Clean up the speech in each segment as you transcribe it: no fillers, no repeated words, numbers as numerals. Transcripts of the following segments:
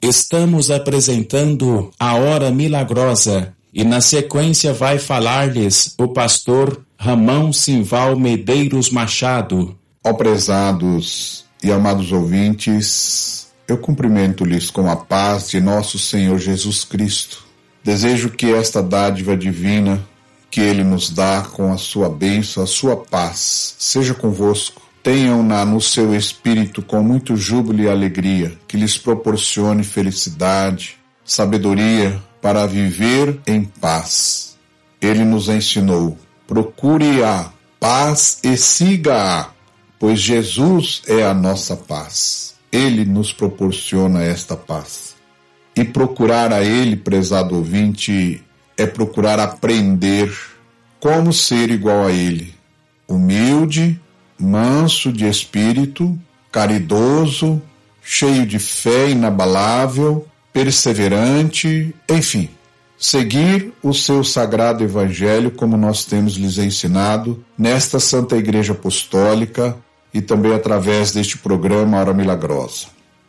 Estamos apresentando a Hora Milagrosa e na sequência vai falar-lhes o pastor Ramão Simval Medeiros Machado. Ó prezados e amados ouvintes, eu cumprimento-lhes com a paz de nosso Senhor Jesus Cristo. Desejo que esta dádiva divina que Ele nos dá com a sua bênção, a sua paz, seja convosco. Tenham-na no seu espírito com muito júbilo e alegria, que lhes proporcione felicidade, sabedoria para viver em paz. Ele nos ensinou: procure a paz e siga-a, pois Jesus é a nossa paz. Ele nos proporciona esta paz. E procurar a Ele, prezado ouvinte, é procurar aprender como ser igual a Ele, humilde, manso de espírito, caridoso, cheio de fé inabalável, perseverante, enfim, seguir o seu sagrado evangelho como nós temos lhes ensinado nesta Santa Igreja Apostólica e também através deste programa Hora Milagrosa.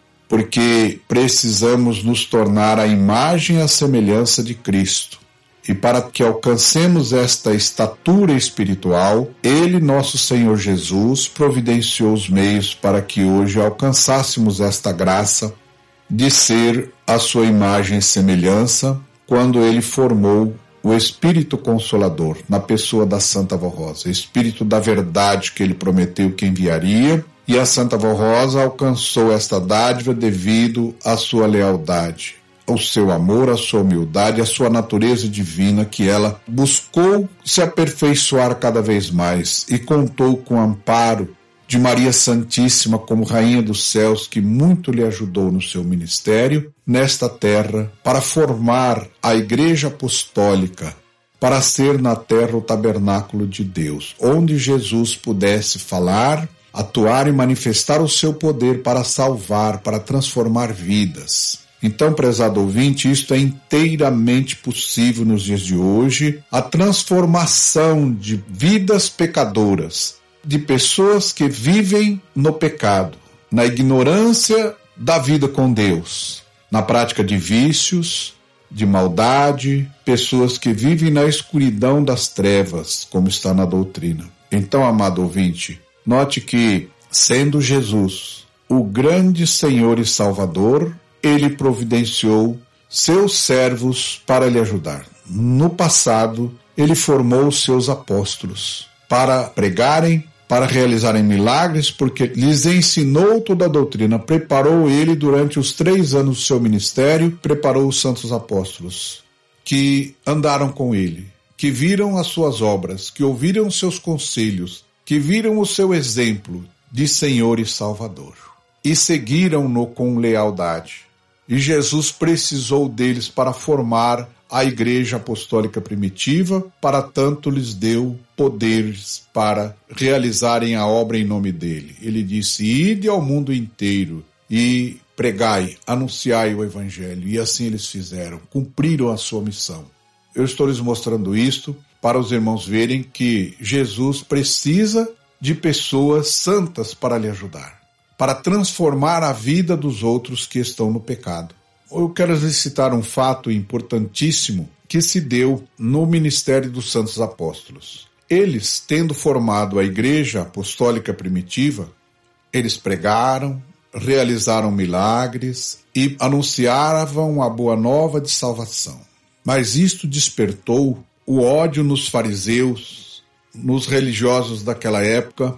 Porque precisamos nos tornar a imagem e a semelhança de Cristo. E para que alcancemos esta estatura espiritual, Ele, nosso Senhor Jesus, providenciou os meios para que hoje alcançássemos esta graça de ser a sua imagem e semelhança, quando Ele formou o Espírito Consolador na pessoa da Santa Vó Rosa, Espírito da verdade que Ele prometeu que enviaria, e a Santa Vó Rosa alcançou esta dádiva devido à sua lealdade, ao seu amor, à sua humildade, à sua natureza divina, que ela buscou se aperfeiçoar cada vez mais e contou com o amparo de Maria Santíssima como Rainha dos Céus, que muito lhe ajudou no seu ministério nesta terra para formar a Igreja Apostólica, para ser na terra o tabernáculo de Deus, onde Jesus pudesse falar, atuar e manifestar o seu poder para salvar, para transformar vidas. Então, prezado ouvinte, isto é inteiramente possível nos dias de hoje, a transformação de vidas pecadoras, de pessoas que vivem no pecado, na ignorância da vida com Deus, na prática de vícios, de maldade, pessoas que vivem na escuridão das trevas, como está na doutrina. Então, amado ouvinte, note que, sendo Jesus o grande Senhor e Salvador, Ele providenciou seus servos para lhe ajudar. No passado, Ele formou os seus apóstolos para pregarem, para realizarem milagres, porque lhes ensinou toda a doutrina, preparou Ele durante os 3 anos do seu ministério, preparou os santos apóstolos, que andaram com Ele, que viram as suas obras, que ouviram os seus conselhos, que viram o seu exemplo de Senhor e Salvador, e seguiram-no com lealdade. E Jesus precisou deles para formar a Igreja Apostólica Primitiva, para tanto lhes deu poderes para realizarem a obra em nome dele. Ele disse: ide ao mundo inteiro e pregai, anunciai o Evangelho. E assim eles fizeram, cumpriram a sua missão. Eu estou lhes mostrando isto para os irmãos verem que Jesus precisa de pessoas santas para lhe ajudar, para transformar a vida dos outros que estão no pecado. Eu quero lhes citar um fato importantíssimo que se deu no ministério dos santos apóstolos. Eles, tendo formado a Igreja Apostólica Primitiva, eles pregaram, realizaram milagres e anunciavam a boa nova de salvação. Mas isto despertou o ódio nos fariseus, nos religiosos daquela época,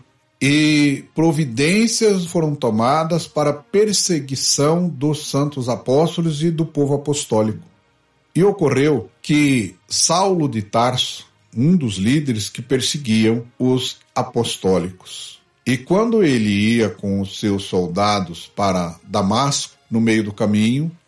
e providências foram tomadas para a perseguição dos santos apóstolos e do povo apostólico. E ocorreu que Saulo de Tarso, um dos líderes que perseguiam os apostólicos, e quando ele ia com os seus soldados para Damasco, no meio do caminho,